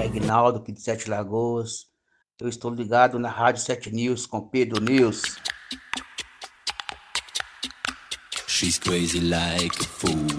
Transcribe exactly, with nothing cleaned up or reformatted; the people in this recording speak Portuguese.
Aguinaldo, aqui de Sete Lagoas. Eu estou ligado na Rádio Sete News com Pedro News. She's crazy like a fool.